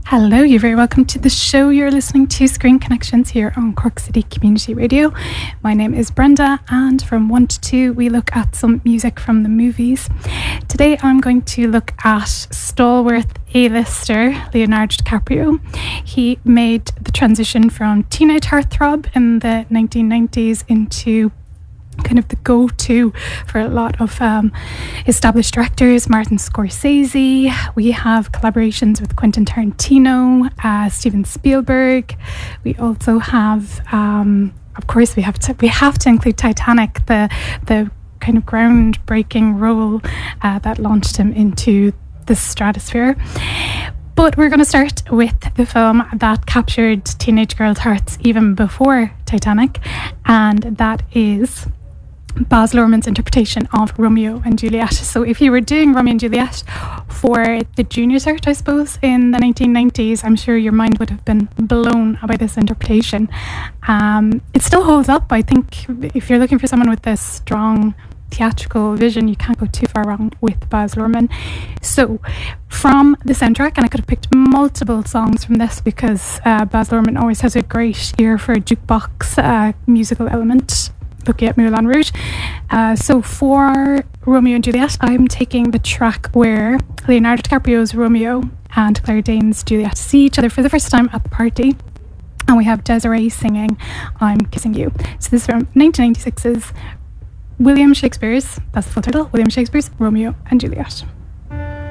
Hello, you're very welcome to the show. You're listening to Screen Connections here on Cork City Community Radio. My name is Brenda, and from 1 to 2 we look at some music from the movies. Today I'm going to look at stalwart A-lister Leonardo DiCaprio. He made the transition from teenage heartthrob in the 1990s into kind of the go-to for a lot of established directors. Martin Scorsese. We have collaborations with Quentin Tarantino, Steven Spielberg. We also have, of course, we have to include Titanic, the kind of groundbreaking role that launched him into the stratosphere. But we're going to start with the film that captured teenage girls' hearts even before Titanic, and that is Baz Luhrmann's interpretation of Romeo and Juliet. So if you were doing Romeo and Juliet for the junior cert, I suppose, in the 1990s, I'm sure your mind would have been blown by this interpretation. It still holds up. I think if you're looking for someone with a strong theatrical vision, you can't go too far wrong with Baz Luhrmann. So from the soundtrack, and I could have picked multiple songs from this because Baz Luhrmann always has a great ear for a jukebox musical element. Looking at Moulin Rouge. So for Romeo and Juliet, I'm taking the track where Leonardo DiCaprio's Romeo and Claire Danes' Juliet see each other for the first time at the party, and we have Desiree singing I'm Kissing You. So this is from 1996's William Shakespeare's, that's the full title, William Shakespeare's Romeo and Juliet.